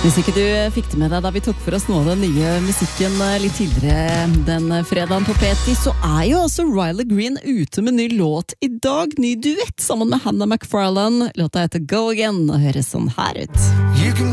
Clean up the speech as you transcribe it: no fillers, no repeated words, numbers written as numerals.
Hvis ikke du fikk det med deg da vi tok for oss noe av den nye musikken litt tidligere den fredagen på P10, så jo også Riley Green ute med ny låt i dag. Ny duett sammen med Hannah McFarlane. Låta heter Go Again og høres sånn her ut. You can